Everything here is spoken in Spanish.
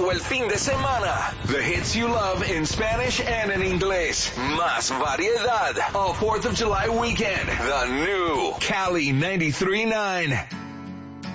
todo el fin de semana. The hits you love in Spanish and in inglés. Más variedad. All 4th of July weekend. The new Cali 93.9.